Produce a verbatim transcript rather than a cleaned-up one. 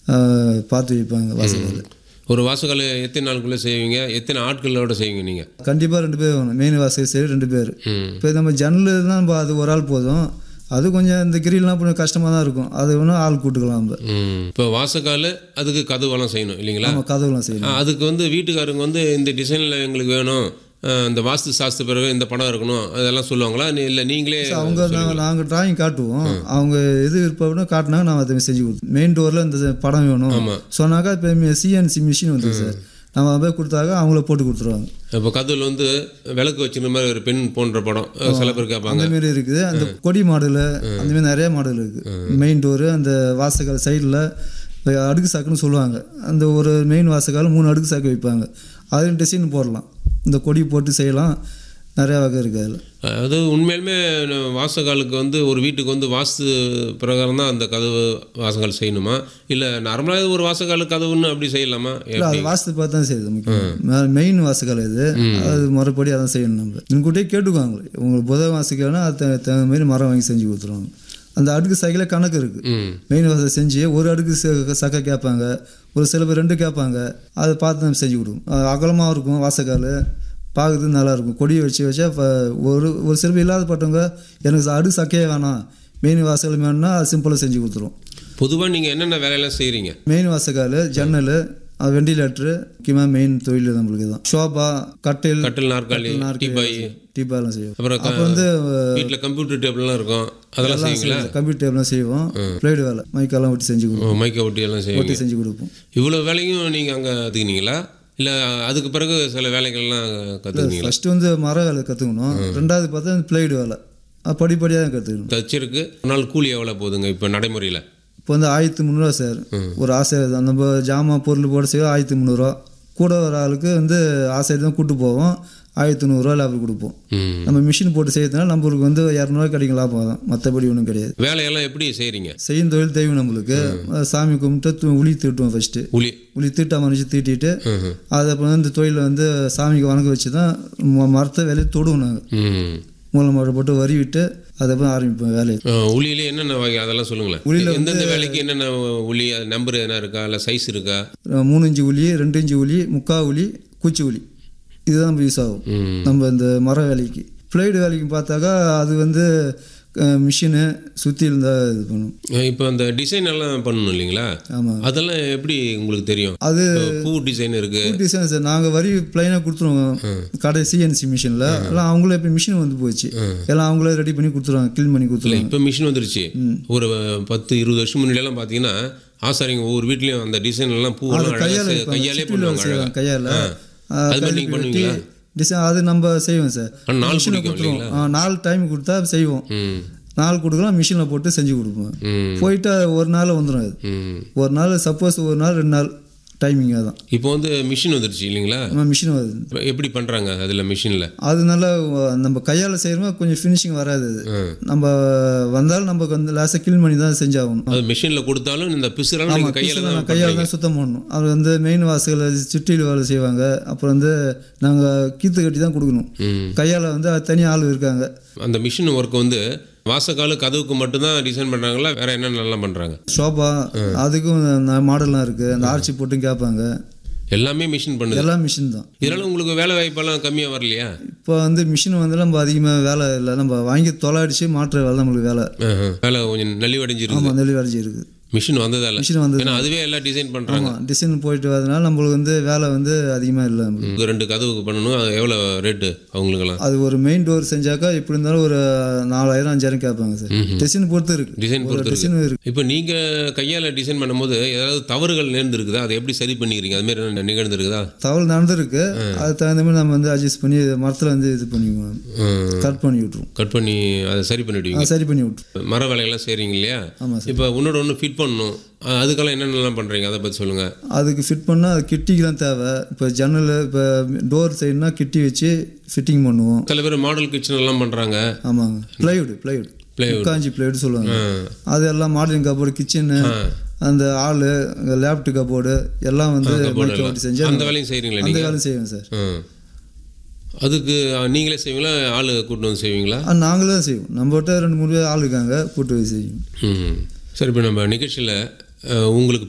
பார்த்து வைப்பாங்க வாசக்கால். ஒரு வாசக்கால் எத்தனை நாளுக்குள்ளே செய்வீங்க? எத்தனை ஆட்களோட செய்வீங்க நீங்கள்? கண்டிப்பாக ரெண்டு பேர் வேணும். மெயின் வாசல் சரி ரெண்டு பேர். இப்போ நம்ம ஜன்னல் தான் நம்ம அது ஒரு ஆள் போதும். அது கொஞ்சம் இந்த கிரில்லாம் கொஞ்சம் கஷ்டமாக தான் இருக்கும். அது வேணும் ஆள் கூட்டுக்கலாம் நம்ம. இப்போ வாசக்கால் அதுக்கு கதவுலாம் செய்யணும் இல்லைங்களா? நம்ம கதவுலாம் செய்யணும். அதுக்கு வந்து வீட்டுக்காரங்க வந்து இந்த டிசைனில் எங்களுக்கு வேணும், இந்த வாஸ்து சாஸ்திர பிறகு இந்த படம் இருக்கணும் அதெல்லாம் சொல்லுவாங்களா? இல்லை நீங்களே? அவங்க நாங்கள் நாங்கள் டிராயிங் காட்டுவோம். அவங்க எது விருப்பம்னு காட்டினாங்க நான் அதை செஞ்சு கொடுத்தோம். மெயின் டோரில் இந்த படம் வேணும் சொன்னாக்கா இப்போ சிஎன்சி மிஷின் வந்து சார் நம்ம போய் கொடுத்தாக்க அவங்கள போட்டு கொடுத்துருவாங்க. இப்போ கதவுல வந்து விளக்கு வச்சுருந்த மாதிரி ஒரு பெண் போன்ற படம் சில பேர் கேட்பாங்க. அந்தமாரி இருக்குது. அந்த கொடி மாடல் அந்தமாரி நிறைய மாடல் இருக்குது. மெயின் டோரு அந்த வாசக்கால் சைடில் அடுக்கு சாக்குன்னு சொல்லுவாங்க. அந்த ஒரு மெயின் வாசக்கால் மூணு அடுக்கு சாக்கு வைப்பாங்க. அதில் டிசைன் போடலாம். இந்த கொடி போட்டு செய்யலாம். நிறையா வகை இருக்குது அதில். அது உண்மையிலுமே வாசகாலுக்கு வந்து ஒரு வீட்டுக்கு வந்து வாஸ்து பிரகாரம் தான் அந்த கதவு வாசகால் செய்யணுமா, இல்லை நார்மலாக ஒரு வாசகால் கதவுன்னு அப்படி செய்யலாமா? இல்லை அது வாஸ்து பார்த்து தான் செய்யுது. முக்கியம் மெயின் வாசகால் இது. அது முறைப்படி அதான் செய்யணும். நம்ம முன்கூட்டியே கேட்டுக்குவாங்க. உங்களுக்கு புத வாசகால்னா அது தகுந்த மாதிரி மரம் வாங்கி செஞ்சு கொடுத்துருவாங்க. அந்த அடுக்கு சைக்கிளே கணக்கு இருக்குது. மெயின் வாசல் செஞ்சு ஒரு அடுக்கு சக்கை கேட்பாங்க, ஒரு சில பேர் ரெண்டு கேட்பாங்க. அதை பார்த்து நம்ம செஞ்சு கொடுக்கும். அகலமாக இருக்கும் வாசக்கால், பார்க்குறதுக்கு நல்லாயிருக்கும். கொடியை வச்சு வச்சா இப்போ ஒரு ஒரு சில பேர் இல்லாதப்பட்டவங்க எனக்கு அடுக்கு சக்கையே வேணாம் மெயின் வாசல் வேணும்னா அது சிம்பிளாக செஞ்சு கொடுத்துரும். பொதுவாக நீங்கள் என்னென்ன வேலையெல்லாம் செய்கிறீங்க? மெயின் வாசக்கால், ஜன்னல், வெண்டிலேட்டரு முக்கியமாக மெயின் தொழில் நம்மளுக்கு தான். ஷோபா, கட்டில், கட்டில், நாற்காலி, டீபாய் டீபாயெல்லாம் செய்வோம். அப்புறம் அப்புறம் வந்து வீட்டில் கம்ப்யூட்டர் டேபிள்லாம் இருக்கும், அதெல்லாம் செய்வீங்களா? கம்ப்யூட்டர் டேபிள்லாம் செய்வோம். பிளேடு வேலை மைக்கெல்லாம் ஒட்டி செஞ்சு கொடுப்போம். மைக்கை ஒட்டி எல்லாம் செய்வோம், ஒட்டி செஞ்சு கொடுப்போம். இவ்வளோ வேலையும் நீங்கள் அங்கே கற்றுக்கினீங்களா, இல்லை அதுக்கு பிறகு சில வேலைகள்லாம் கற்றுக்கினீங்களா? ஃபஸ்ட்டு வந்து மர வேலை கற்றுக்கணும். ரெண்டாவது பார்த்தா பிளேடு வேலை படிப்படியாக தான் கற்றுக்கணும். தச்சிருக்கு ஒரு நாள் கூலி எவ்வளோ போகுதுங்க இப்போ நடைமுறையில்? இப்போ வந்து ஆயிரத்தி முந்நூறுவா சார். ஒரு ஆசிரியர் தான் நம்ம ஜாமான் பொருள் போட செய்ய ஆயிரத்தி முந்நூறுரூவா. கூட ஒரு ஆளுக்கு வந்து ஆசிரியர் தான் கூப்பிட்டு போவோம். ஆயிரத்தி நூறுரூவா லாபம் கொடுப்போம். நம்ம மிஷின் போட்டு செய்யறதுனால நம்மளுக்கு வந்து இரநூறுவா கிடைக்கும் லாபம் தான், மற்றபடி ஒன்றும் கிடையாது. வேலையெல்லாம் எப்படி செய்கிறீங்க? செய்யும் தொழில் தெய்வம் நம்மளுக்கு. சாமி கும்பிட்டு உளி தீட்டுவோம். ஃபஸ்ட்டு உளி உளி தீட்டா மனுச்சு தீட்டிட்டு அது அப்புறம் இந்த தொழிலை வந்து சாமிக்கு வணங்க வச்சு தான் மரத்தை வேலையை தொடுவோம். நாங்கள் மூலம் மாடு போட்டு வரி விட்டு அதுக்கப்புறம் ஆரம்பிப்போம் வேலையை. உளியில என்னென்ன வகை அதெல்லாம் சொல்லுங்களேன். உளியில் எந்தெந்த வேலைக்கு என்னென்ன உளி, அது நம்பர் என்ன இருக்கா, இல்லை சைஸ் இருக்கா? மூணு இன்ச்சு உளி, ரெண்டு இன்ச்சு உளி, முக்கா உளி, குச்சி உளி, இதுதான் நம்ம யூஸ் ஆகும் நம்ம இந்த மர வேலைக்கு. பிளேடு வேலைக்கு பார்த்தாக்கா அது வந்து மிஷினு சுற்றி இருந்தால் இது பண்ணும். இப்போ அந்த டிசைன் எல்லாம் பண்ணணும் இல்லைங்களா? ஆமாம். அதெல்லாம் எப்படி உங்களுக்கு தெரியும்? அது பூ டிசைன் இருக்குது. பூ டிசைன் சார் நாங்கள் வரி பிளைனாக கொடுத்துருவோம் கடை சிஎன்சி மிஷினில். எல்லாம் அவங்களே இப்போ மிஷின் வந்து போச்சு. எல்லாம் அவங்களே ரெடி பண்ணி கொடுத்துருவாங்க, க்ளீன் பண்ணி கொடுத்துருவாங்க. இப்போ மிஷின் வந்துருச்சு. ஒரு பத்து இருபது வருஷம் முன்னாடியெல்லாம் பார்த்தீங்கன்னா ஆசாரிங்க ஒவ்வொரு வீட்லேயும் அந்த டிசைன் எல்லாம் பூ கையாலே கையாலே பண்ணுவாங்க. கையால் பண்ணுவீங்களா? டிசைன் அது நம்ம செய்வோம் சார். நாலு கொடுத்துருவோம். நாலு டைம் கொடுத்தா செய்வோம். நாலு கொடுக்கலாம், மிஷினில் போட்டு செஞ்சு கொடுப்போம். போயிட்டு ஒரு நாள் வந்துடும். அது ஒரு நாள் சப்போஸ் ஒரு நாள் ரெண்டு நாள் டைமிங்காக தான். இப்போ வந்து மிஷின் வந்துருச்சு இல்லைங்களா? மிஷின் வருது. எப்படி பண்ணுறாங்க அதில் மிஷினில்? அது நல்லா நம்ம கையால் செய்கிறோமா கொஞ்சம் ஃபினிஷிங் வராது. அது நம்ம வந்தாலும் நம்ம வந்து லாஸ்ட்டாக கிளீன் பண்ணி தான் செஞ்சாகணும். அது மிஷினில் கொடுத்தாலும் இந்த பிசுரெல்லாம் கையால் தான் கையால் தான் சுத்தம் பண்ணணும். அது வந்து மெயின் வாசகளை சுற்றியில் வேலை செய்வாங்க. அப்புறம் வந்து நாங்கள் கீத்து கட்டி தான் கொடுக்கணும். கையால் வந்து அது தனியாக ஆள் இருக்காங்க. அந்த மிஷின் ஒர்க் வந்து வாசக்கால் கதவுக்கு மட்டும்தான் டிசைன் பண்ணுறாங்களா, வேற என்னென்னலாம் பண்ணுறாங்க? ஷோபா அதுக்கும் மாடல்லாம் இருக்குது. அந்த ஆர்ச்சி போட்டும் கேட்பாங்க. எல்லாமே மிஷின் பண்ணுது. எல்லாம் மிஷின் தான். இதனால உங்களுக்கு வேலை வாய்ப்பெல்லாம் கம்மியாக வரலையா? இப்போ வந்து மிஷின் வந்து நம்ம அதிகமாக வேலை இல்லை. நம்ம வாங்கி தொலைடிச்சு மாற்ற வேலை நம்மளுக்கு வேலை வேலை கொஞ்சம் நெளிவடைஞ்சிருக்கு. ஆமாம், நெளிவடைஞ்சி இருக்குது. மிஷின் வந்ததால மிஷின் வந்து ஏன்னா அதுவே எல்லாம் டிசைன் பண்ணுறாங்க. டிசைன் போயிட்டு வரதுனால நம்மளுக்கு வந்து வேலை வந்து அதிகமாக இல்லை. ரெண்டு கதவுக்கு பண்ணணும், அது எவ்வளோ ரேட்டு அவங்களுக்கெல்லாம்? அது ஒரு மெயின் டோர் செஞ்சாக்கா எப்படி இருந்தாலும் ஒரு நாலாயிரம் அஞ்சாயிரம் கேட்பாங்க சார். டிசைன் பொறுத்து இருக்கு. டிசைன் பொறுத்து டிசைன் இருக்கு. இப்போ நீங்கள் கையால் டிசைன் பண்ணும்போது ஏதாவது தவறுகள் நேர்ந்துருக்குதா? அதை எப்படி சரி பண்ணிக்கிறீங்க? அது மாதிரி நிகழ்ந்துருக்குதா? தவறு நடந்துருக்கு. அது தகுந்த மாதிரி நம்ம வந்து அட்ஜஸ்ட் பண்ணி மரத்தில் வந்து இது பண்ணிக்குவோம், கட் பண்ணி விட்டுருவோம். கட் பண்ணி அதை சரி பண்ணி விடுவீங்க? சரி பண்ணி விட்டுருவோம். மர வேலையெல்லாம் செய்கிறீங்க இல்லையா? ஆமாம் சார். இப்போ உன்னோட ஒன்று ஃபிட் பண்ணணும், அதுக்கெல்லாம் என்னென்னலாம் பண்ணுறீங்க அதை பற்றி சொல்லுங்கள். அதுக்கு ஃபிட் பண்ணால் அது கிட்டிக்கெலாம் தேவை. இப்போ ஜன்னல் இப்போ டோர் சைடுனா கிட்டி வச்சு ஃபிட்டிங் பண்ணுவோம். சில பேர் மாடல் கிச்சன் எல்லாம் பண்ணுறாங்க. ஆமாங்க. பிளைவுட் பிளைவுட் காஞ்சி பிளைவுட் சொல்லுவாங்க. அது எல்லாம் மாடலிங் கபோர்டு, கிச்சனு, அந்த ஆள், லேப்டு கபோர்டு எல்லாம் வந்து செஞ்சு அந்த வேலையும் செய்கிறீங்களா? அந்த வேலையும் செய்வேன் சார். அதுக்கு நீங்களே செய்வீங்களா, ஆள் கூட்டு வந்து செய்வீங்களா? நாங்களே தான் செய்வோம். நம்மகிட்ட ரெண்டு மூணு பேர் ஆள் இருக்காங்க, கூட்டு வந்து செய்வோம். சரி, இப்போ நம்ம நிகழ்ச்சியில் உங்களுக்கு